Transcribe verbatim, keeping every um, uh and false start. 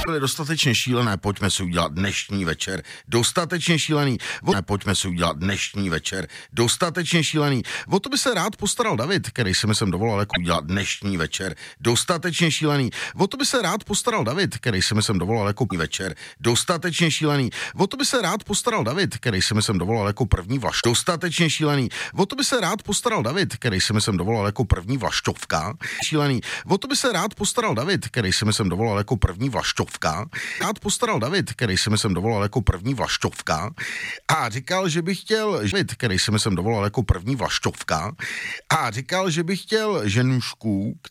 byly dostatečně šílené, pojďme si udělat dnešní večer dostatečně šílený. Ne, pojďme si udělat dnešní večer dostatečně šílený. O to by se rád postaral David, který si mi sem dovolal jako udělat dnešní večer dostatečně šílený. O to by se rád postaral David, který si mi sem dovolal jako večer dostatečně šílený. O to by se rád postaral David, který si mi sem dovolal jako první vlaš dostatečně šílený. O to by se rád postaral David, který si mi sem dovolal jako první vlaštovka šílený. O to by se rád postaral David, který si mi sem dovolal jako první vlaštovka. Rád postaral David, který si mi sem dovolal jako první vlaštovka. A říkal, že by chtěl David, který si mi sem dovolal jako první vlaštovka. A říkal, že by chtěl ženušku,